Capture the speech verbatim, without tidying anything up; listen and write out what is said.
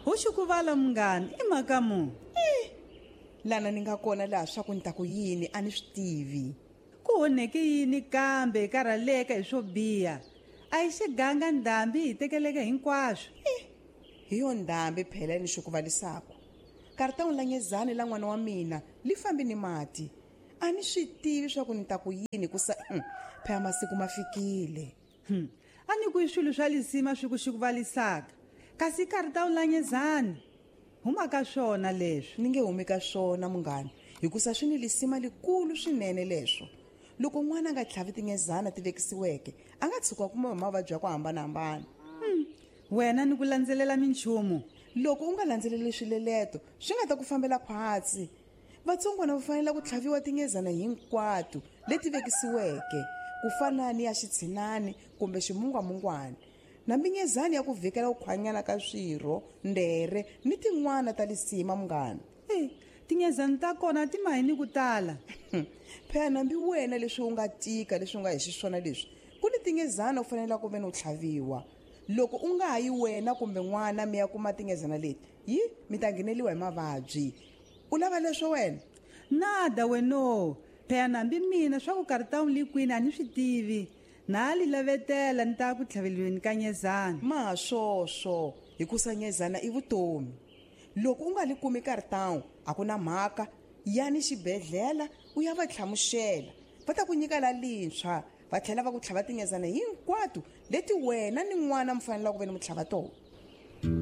Uxikuvala munghana i mhaka muni? Lana ni nga kona laha swa ku ni ta ku yini a ni swi tivi. Ku onheke yini kambe hi karhaleka hi swo biha? A hi xiganga ndhambi hi tekeleke hinkwaswo. Hi yo ndhambi phela ni xikuvalisako. Karata unlanyezani la n'wana wa mina li fambi ni mati. A ni swi tivi swa ku ni ta ku yini kusa phela masiku ma fikile. Hmm. A ni ku swilo swa lisima swi ku xikuvalisaka. Kasi karata unlanyezani huma ka swona leswi. Ni nge humi ka swona munghana hikusa swi ni lisima likulu swinene leswo. Loko n'wana nga tlhavi tingezana ti vekisiweke a nga tshuka kuma hi mavabyi ya ku hambanahambana. Hmm. Wena ni ku landzelela minchumu. Loko u nga landzeleli swileleto swi nga ta ku fambela khwatsi. Vatsongwana va fanele ku tlhaviwa tingezana hinkwato leti vekisiweke ku fana ni ya xitshinani kumbe ximungwamungwana na mingezani ya ku vhikela ku khwanyana ka swirho ndere ni tin'wana ta lisima munghana. Eh, tingezana ta kona ti mahini ku tala. Phela nambi wena leswi u nga tika leswi u nga hi xiswona leswi ku ni tingezana u fanele ku ve ni u tlhaviwa. Loko u nga ha yi wena kumbe n'wana mi ya kuma tingezana leti yi mi ta ngheneliwa hi mavabyi. U lava leswo wena? Nada weno. Phela nambi mina swa ku karata unlikwini a ni swi tivi. Na li lavetela ni ta ku tlhaveliweni ka nyezana. Ma swoswo hikusa nyezana i vutomi. Loko u nga li kumi karatawu a ku na mhaka yani xibedhlela u ya va tlhamuxela va ta ku nyika la lintshwa va tlhela va ku tlhava tingezana hinkwato leti wena ni n'wana mi fanele ku ve ni mi tlhava tona.